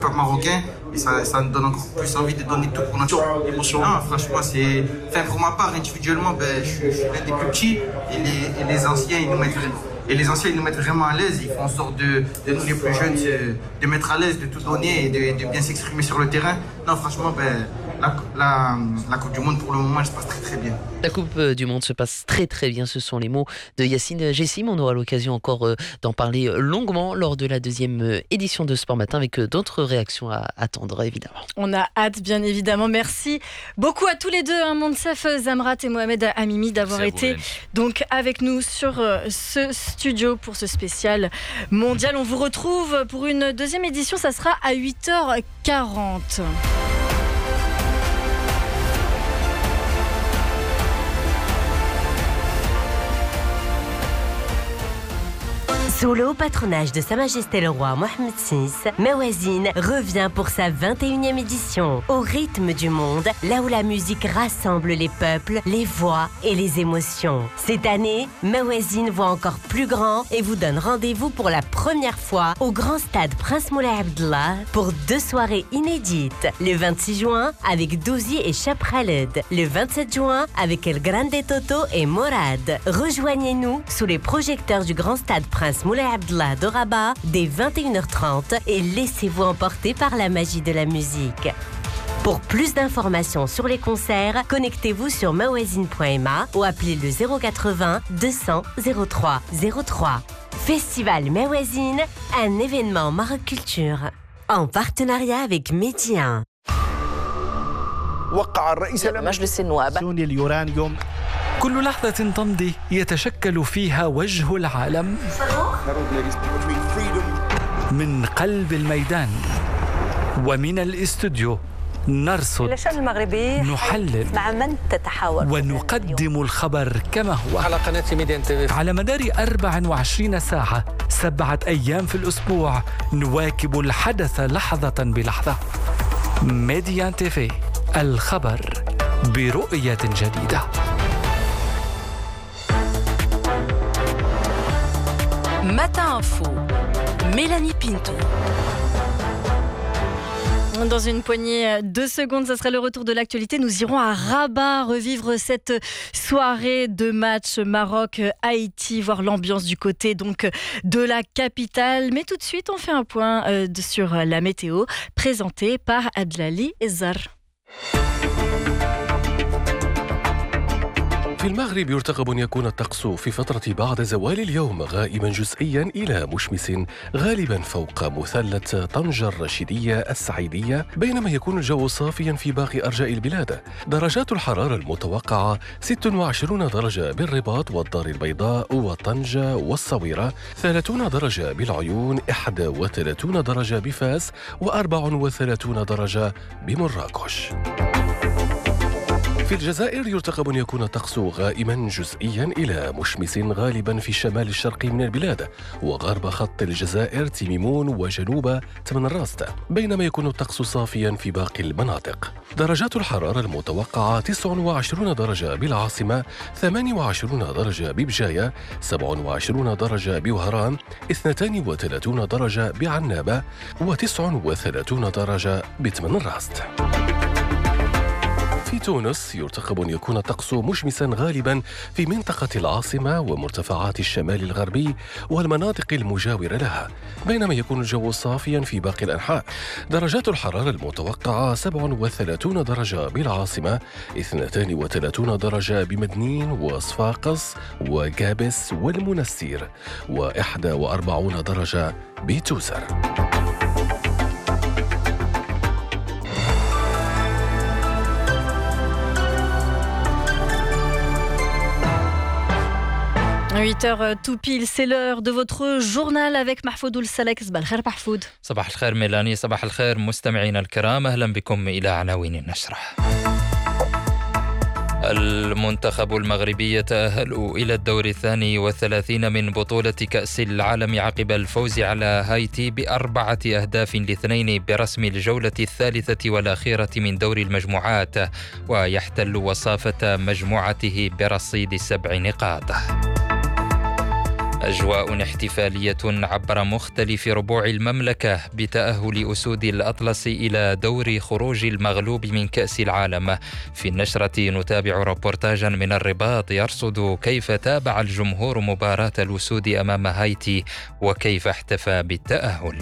marocain et ça nous donne encore plus envie de donner tout pour notre émotion. Non, franchement, pour ma part, individuellement, je suis l'un des plus petits et les anciens, ils nous mettent vraiment à l'aise. Ils font en sorte de nous les plus jeunes de mettre à l'aise, de tout donner et de bien s'exprimer sur le terrain. Non, franchement, la Coupe du Monde pour le moment, elle se passe très très bien. La Coupe du Monde se passe très très bien, ce sont les mots de Yacine Jessim. On aura l'occasion encore d'en parler longuement lors de la deuxième édition de Sport Matin avec d'autres réactions à attendre évidemment. On a hâte bien évidemment. Merci beaucoup à tous les deux, Monsef Zamrat et Mohamed Amimi d'avoir été donc avec nous sur ce studio pour ce spécial mondial. On vous retrouve pour une deuxième édition, ça sera à 8h40. Sous le haut patronage de Sa Majesté le Roi Mohammed VI, Mawazine revient pour sa 21e édition, au rythme du monde, là où la musique rassemble les peuples, les voix et les émotions. Cette année, Mawazine voit encore plus grand et vous donne rendez-vous pour la première fois au grand stade Prince Moulay Abdallah pour 2 soirées inédites. Le 26 juin avec Douzi et Chap Khaled. Le 27 juin avec El Grande Toto et Morad. Rejoignez-nous sous les projecteurs du grand stade Prince Moulay Abdallah de Rabat dès 21h30 et laissez-vous emporter par la magie de la musique. Pour plus d'informations sur les concerts, connectez-vous sur mawazine.ma ou appelez le 080 200 03 03. Festival Mawazine, un événement Maroc Culture, en partenariat avec Média. وقع الرئيس مجلس النواب اليورانيوم. كل لحظة تمضي يتشكل فيها وجه العالم من قلب الميدان ومن الاستوديو نرصد الشأن المغربي نحلل مع من تتحاور ونقدم الخبر كما هو على قناة ميديان تي في على مدار 24 ساعة 7 أيام في الأسبوع نواكب الحدث لحظة بلحظة. ميديان تي في، الخبر برؤية جديدة. Matin Info, Mélanie Pinto. Dans une poignée de secondes, ça sera le retour de l'actualité. Nous irons à Rabat revivre cette soirée de match Maroc-Haïti, voir l'ambiance du côté donc de la capitale. Mais tout de suite, on fait un point sur la météo présentée par Abdelali Ezzar. في المغرب يرتقب أن يكون الطقس في فترة بعد زوال اليوم غائما جزئيا إلى مشمس غالبا فوق مثلث طنجة الرشيدية السعيدية، بينما يكون الجو صافيا في باقي أرجاء البلاد. درجات الحرارة المتوقعة 26 درجة بالرباط والدار البيضاء وطنجة والصويرة، 30 درجة بالعيون، 31 درجة بفاس و34 درجة بمراكش. في الجزائر يرتقب أن يكون الطقس غائما جزئيا إلى مشمس غالبا في الشمال الشرقي من البلاد وغرب خط الجزائر تيميمون وجنوب تمنراست، بينما يكون الطقس صافيا في باقي المناطق. درجات الحرارة المتوقعة 29 درجة بالعاصمة، 28 درجة ببجاية، 27 درجة بوهران، 32 درجة بعنابة و39 درجة بتمنراست. في تونس يرتقب أن يكون الطقس مشمسا غالبا في منطقة العاصمة ومرتفعات الشمال الغربي والمناطق المجاورة لها، بينما يكون الجو صافيا في باقي الأنحاء. درجات الحرارة المتوقعة 37 درجة بالعاصمة، 32 درجة بمدنين وصفاقس وجابس والمنستير، و41 درجة بتوزر. À 8h tout pile, c'est l'heure de votre journal avec Mahfoudoul Salek. صباح الخير محفود. صباح الخير ميلاني، صباح الخير مستمعينا الكرام، أهلا بكم إلى عناوين النشرة. المنتخب المغربي يتأهل إلى الدور 32 من بطولة كأس العالم عقب الفوز على هايتي ب4-2 برسم الجولة الثالثة والأخيرة من دور المجموعات، ويحتل وصافة مجموعته برصيد 7 نقاط. أجواء احتفالية عبر مختلف ربوع المملكة بتأهل أسود الأطلس إلى دور خروج المغلوب من كأس العالم. في النشرة نتابع ربورتاجا من الرباط يرصد كيف تابع الجمهور مباراة الأسود أمام هايتي وكيف احتفى بالتأهل.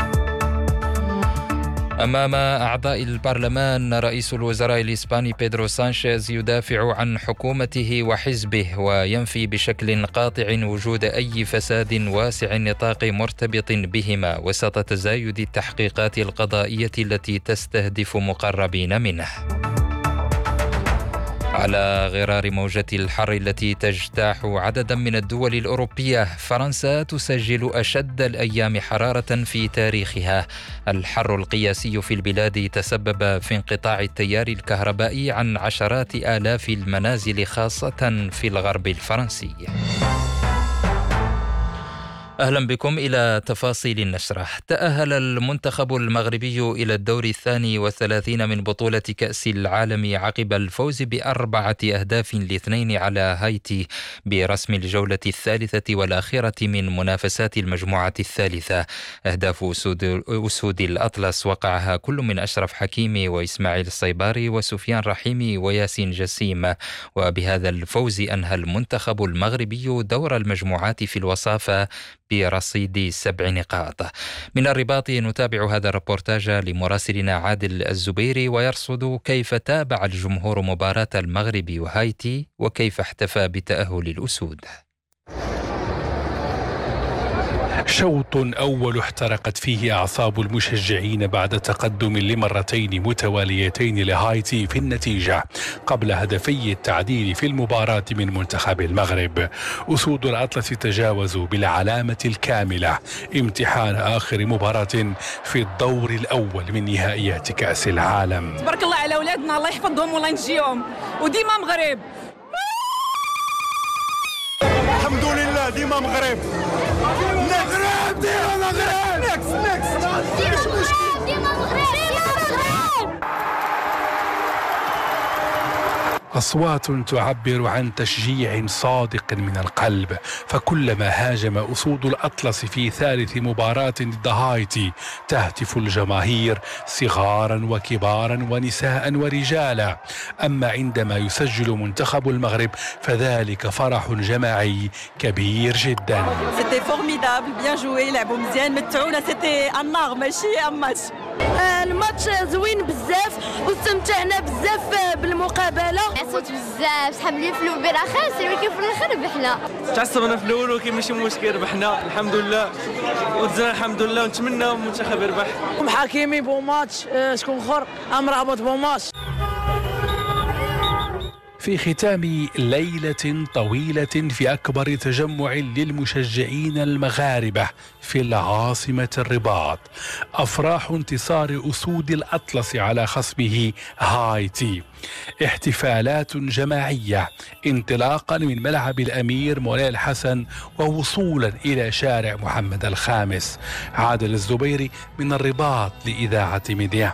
أمام أعضاء البرلمان رئيس الوزراء الإسباني بيدرو سانشيز يدافع عن حكومته وحزبه وينفي بشكل قاطع وجود أي فساد واسع النطاق مرتبط بهما وسط تزايد التحقيقات القضائية التي تستهدف مقربين منه. على غرار موجة الحر التي تجتاح عددا من الدول الأوروبية، فرنسا تسجل أشد الأيام حرارة في تاريخها. الحر القياسي في البلاد تسبب في انقطاع التيار الكهربائي عن عشرات آلاف المنازل خاصة في الغرب الفرنسي. أهلا بكم إلى تفاصيل النشرة. تأهل المنتخب المغربي إلى الدور 32 من بطولة كأس العالم عقب الفوز ب4-2 على هايتي برسم الجولة الثالثة والأخيرة من منافسات المجموعة الثالثة. أهداف أسود الأطلس وقعها كل من أشرف حكيمي وإسماعيل الصيباري وسفيان رحيمي وياسين جسيم. وبهذا الفوز أنهى المنتخب المغربي دور المجموعات في الوصافة برصيد 7 نقاط. من الرباط نتابع هذا الربورتاج لمراسلنا عادل الزبيري ويرصد كيف تابع الجمهور مباراة المغرب وهايتي وكيف احتفى بتأهل الأسود. شوط أول احترقت فيه أعصاب المشجعين بعد تقدم لمرتين متواليتين لهايتي في النتيجة قبل هدفي التعديل في المباراة من منتخب المغرب. أسود الأطلس تجاوزوا بالعلامة الكاملة امتحان آخر مباراة في الدور الأول من نهائيات كأس العالم. تبارك الله على أولادنا، الله يحفظهم والله ينجيهم، وديما مغرب. الحمد لله ديما مغرب. مغرب ديما مغرب. نكس ديما مغرب. أصوات تعبر عن تشجيع صادق من القلب، فكلما هاجم أسود الأطلس في ثالث مباراة ضد هايتي تهتف الجماهير صغارا وكبارا ونساء ورجالا. أما عندما يسجل منتخب المغرب فذلك فرح جماعي كبير جدا. سيتي فورميدابل، بيان جوي، لعبوا مزيان، متعونا، سيتي النار ماشي ماتش. الماتش زوين بزاف واستمتعنا بزاف بالمقابله. عصوت بزاف، صحاب لي في الاول خاسر ولكن في الاخر ربحنا. تعصبنا في الاول ولكن ماشي مشكل، ربحنا الحمد لله ودزنا الحمد لله ونتمنى المنتخب يربح. حكيمي بو ماتش، شكون اخر امرابط بو ماتش. في ختام ليلة طويلة في أكبر تجمع للمشجعين المغاربة في العاصمة الرباط، أفراح انتصار أسود الأطلس على خصمه هايتي، احتفالات جماعية انطلاقا من ملعب الأمير مولاي الحسن ووصولا إلى شارع محمد الخامس. عادل الزبيري من الرباط لإذاعة ميديا.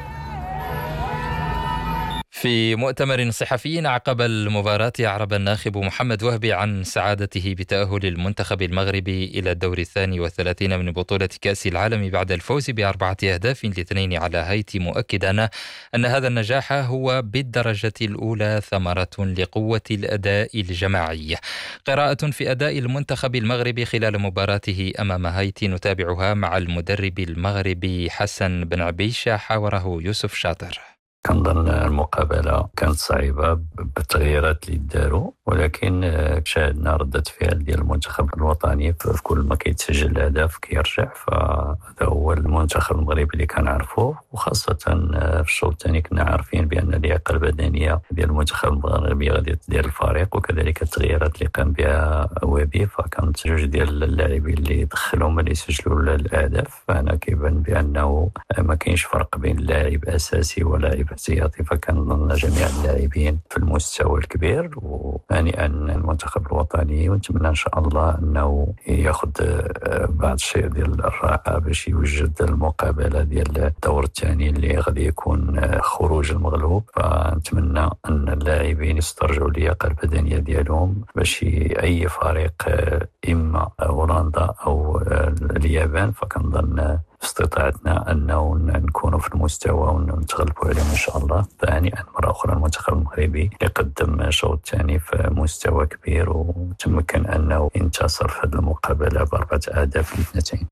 في مؤتمر صحفي عقب المباراة أعرب الناخب محمد وهبي عن سعادته بتأهل المنتخب المغربي إلى الدور 32 من بطولة كأس العالم بعد الفوز ب4-2 على هايتي، مؤكدا أن هذا النجاح هو بالدرجة الأولى ثمرة لقوة الأداء الجماعي. قراءة في أداء المنتخب المغربي خلال مباراته أمام هايتي نتابعها مع المدرب المغربي حسن بن عبيشة، حاوره يوسف شاطر. كنظن المقابلة كانت صعيبة بالتغييرات اللي داروا، ولكن شاهدنا ردة فعل ديال المنتخب الوطني في كل ما كيتسجل الهدف كيرجع، فهذا هو المنتخب المغربي اللي كنعرفوه. وخاصة في الشوط الثاني كنا عارفين بأن اللياقة البدنية ديال المنتخب المغربي غادي ديال الفريق، وكذلك التغييرات اللي قام بها وهبي، فكانت جوج ديال اللاعبين اللي دخلهم اللي سجلوا الأهداف. فأنا كيبان بأنه ما كاينش فرق بين لاعب أساسي ولاعب احتياطي، فكنظن جميع اللاعبين في المستوى الكبير، هانئا المنتخب الوطني، ونتمنى ان شاء الله انه ياخذ بعض الشيء ديال الراحه باش يوجد المقابله ديال الدور الثاني اللي غادي يكون خروج المغلوب. فنتمنى ان اللاعبين يسترجعوا اللياقه البدنيه ديالهم باش اي فريق اما هولندا او اليابان، فكنظن استطاعتنا أنه نكونوا في المستوى ونتغلبوا عليهم إن شاء الله. فهنيئا مرة أخرى المنتخب المغربي يقدم شوط ثاني في مستوى كبير وتمكن أنه ينتصر في هذه المقابلة ب4-2.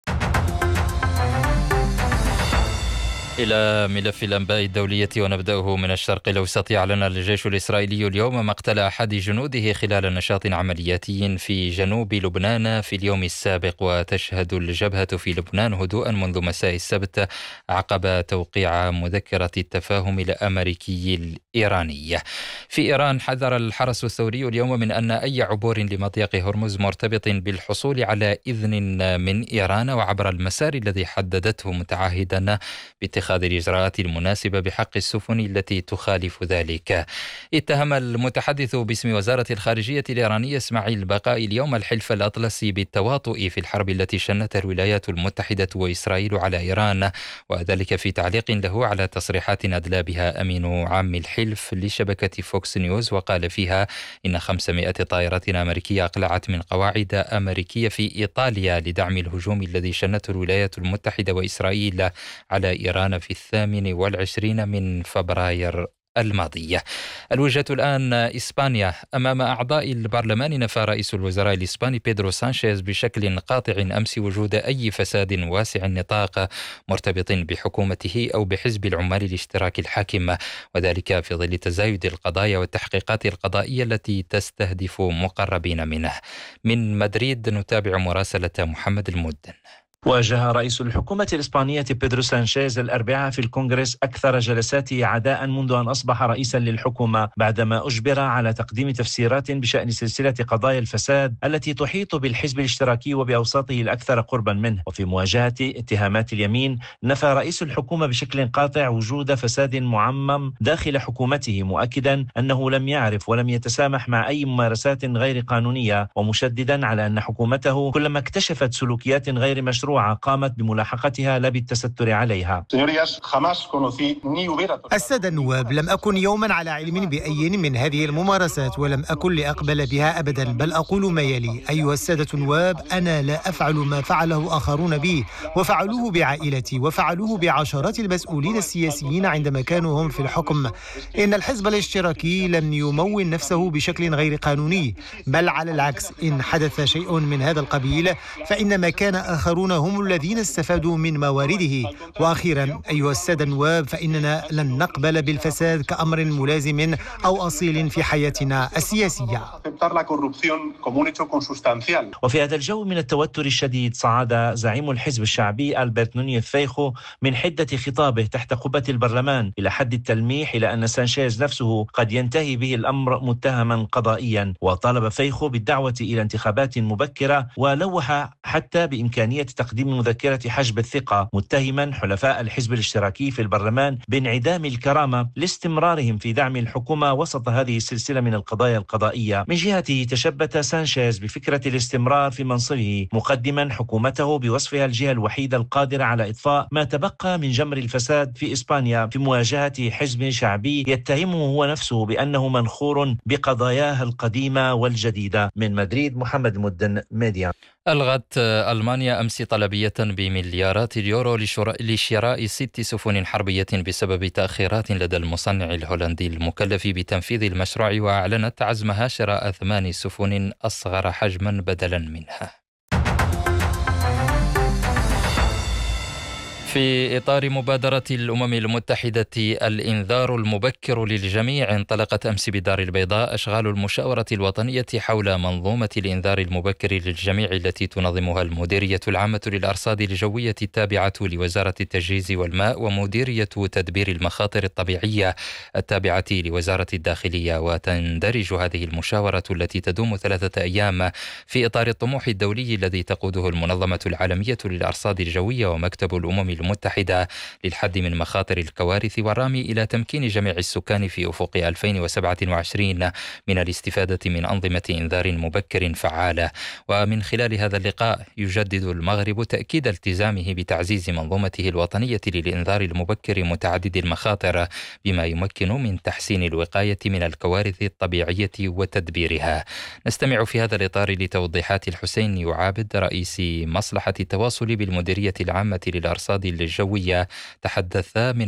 إلى ملف الأنباء الدولية ونبدأه من الشرق الأوسط. أعلن الجيش الإسرائيلي اليوم مقتل أحد جنوده خلال نشاط عملياتي في جنوب لبنان في اليوم السابق. وتشهد الجبهة في لبنان هدوءا منذ مساء السبت عقب توقيع مذكرة التفاهم الأمريكي الإيراني. في إيران حذر الحرس الثوري اليوم من أن أي عبور لمضيق هرمز مرتبط بالحصول على إذن من إيران وعبر المسار الذي حددته، متعهدا باتخاذ الإجراءات المناسبة بحق السفن التي تخالف ذلك. اتهم المتحدث باسم وزارة الخارجية الإيرانية إسماعيل بقائي اليوم الحلف الأطلسي بالتواطؤ في الحرب التي شنتها الولايات المتحدة وإسرائيل على إيران، وذلك في تعليق له على تصريحات أدلى بها أمين عام الحلف لشبكة فوكس نيوز، وقال فيها إن 500 طائرة أمريكية أقلعت من قواعد أمريكية في إيطاليا لدعم الهجوم الذي شنته الولايات المتحدة وإسرائيل على إيران في 28 من فبراير الماضية. الوجهة الآن إسبانيا. أمام أعضاء البرلمان نفى رئيس الوزراء الإسباني بيدرو سانشيز بشكل قاطع أمس وجود أي فساد واسع النطاق مرتبط بحكومته أو بحزب العمال الاشتراكي الحاكم، وذلك في ظل تزايد القضايا والتحقيقات القضائية التي تستهدف مقربين منه. من مدريد نتابع مراسلة محمد المدن. واجه رئيس الحكومة الإسبانية بيدرو سانشيز الأربعاء في الكونغرس أكثر جلساته عداء منذ أن أصبح رئيسا للحكومة، بعدما أجبر على تقديم تفسيرات بشأن سلسلة قضايا الفساد التي تحيط بالحزب الاشتراكي وبأوساطه الأكثر قربا منه. وفي مواجهة اتهامات اليمين، نفى رئيس الحكومة بشكل قاطع وجود فساد معمم داخل حكومته، مؤكدا أنه لم يعرف ولم يتسامح مع أي ممارسات غير قانونية، ومشددا على أن حكومته كلما اكتشفت سلوكيات غير مشروعة قامت بملاحقتها لا بالتستر عليها. السادة النواب، لم أكن يوما على علم بأي من هذه الممارسات ولم أكن لأقبل بها أبدا، بل أقول ما يلي: أيها السادة النواب، أنا لا أفعل ما فعله آخرون بي، وفعلوه بعائلتي، وفعلوه بعشرات المسؤولين السياسيين عندما كانوا هم في الحكم. إن الحزب الاشتراكي لم يمول نفسه بشكل غير قانوني، بل على العكس، إن حدث شيء من هذا القبيل فإنما كان آخرون هم الذين استفادوا من موارده. وأخيرا أيها السادة النواب، فإننا لن نقبل بالفساد كأمر ملازم أو أصيل في حياتنا السياسية. وفي هذا الجو من التوتر الشديد، صعد زعيم الحزب الشعبي ألبرت نونيز فيخو من حدة خطابه تحت قبة البرلمان إلى حد التلميح إلى أن سانشيز نفسه قد ينتهي به الأمر متهما قضائيا. وطالب فيخو بالدعوة إلى انتخابات مبكرة، ولوح حتى بإمكانية تقديم مذكرة حجب الثقة، متهما حلفاء الحزب الاشتراكي في البرلمان بانعدام الكرامة لاستمرارهم في دعم الحكومة وسط هذه السلسلة من القضايا القضائية. من جهته تشبت سانشيز بفكرة الاستمرار في منصبه، مقدما حكومته بوصفها الجهة الوحيدة القادرة على إطفاء ما تبقى من جمر الفساد في إسبانيا في مواجهة حزب شعبي يتهمه هو نفسه بأنه منخور بقضاياه القديمة والجديدة. من مدريد محمد المدن، ميديا. ألغت ألمانيا أمس طلبية بمليارات اليورو لشراء 6 سفن حربية بسبب تأخيرات لدى المصنع الهولندي المكلف بتنفيذ المشروع، وأعلنت عزمها شراء 8 سفن أصغر حجما بدلا منها. في إطار مبادرة الأمم المتحدة الإنذار المبكر للجميع، انطلقت أمس بدار البيضاء أشغال المشاورة الوطنية حول منظومة الإنذار المبكر للجميع التي تنظمها المديرية العامة للأرصاد الجوية التابعة لوزارة التجهيز والماء، ومديرية تدبير المخاطر الطبيعية التابعة لوزارة الداخلية. وتندرج هذه المشاورة التي تدوم 3 أيام في إطار الطموح الدولي الذي تقوده المنظمة العالمية للأرصاد الجوية ومكتب الأمم المتحدة للحد من مخاطر الكوارث والرامي إلى تمكين جميع السكان في أفق 2027 من الاستفادة من أنظمة إنذار مبكر فعالة. ومن خلال هذا اللقاء يجدد المغرب تأكيد التزامه بتعزيز منظومته الوطنية للإنذار المبكر متعدد المخاطر بما يمكن من تحسين الوقاية من الكوارث الطبيعية وتدبيرها. نستمع في هذا الإطار لتوضيحات الحسين يعابد رئيس مصلحة التواصل بالمديرية العامة للأرصاد الجوية، تحدث من